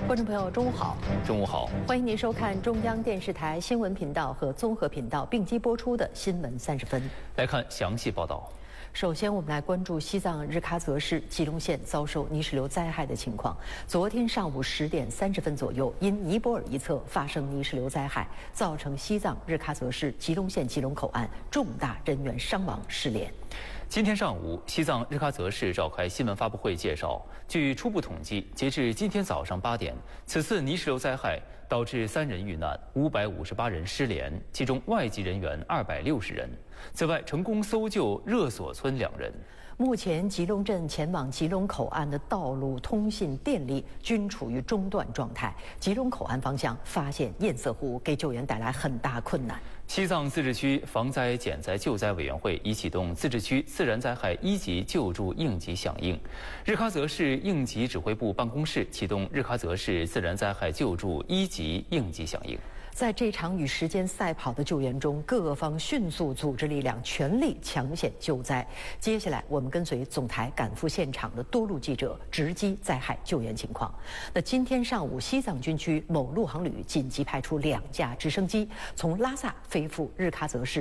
观众朋友，中午好！ 中午好， 欢迎您收看中央电视台新闻频道和综合频道并机播出的《新闻30分》。 来看详细报道。 首先，我们来关注西藏日喀则市吉隆县遭受泥石流灾害的情况。昨天上午10点30分左右，因尼泊尔一侧发生泥石流灾害，造成西藏日喀则市吉隆县吉隆口岸重大人员伤亡失联。 今天上午，西藏日喀则市召开新闻发布会介绍，据初步统计，截至今天早上8点，此次泥石流灾害导致3人遇难，558人失联，其中外籍人员260人。此外，成功搜救热所村2人。 目前，吉隆镇前往吉隆口岸的道路、通信、电力均处于中断状态。吉隆口岸方向发现堰塞湖，给救援带来很大困难。 西藏自治区防灾减灾救灾委员会已启动自治区自然灾害1级救助应急响应。日喀则市应急指挥部办公室启动日喀则市自然灾害救助1级应急响应。 在这场与时间赛跑的救援中，各方迅速组织力量，全力抢险救灾。接下来，我们跟随总台赶赴现场的多路记者，直击灾害救援情况。那今天上午，西藏军区某陆航旅紧急派出2架直升机，从拉萨飞赴日喀则市。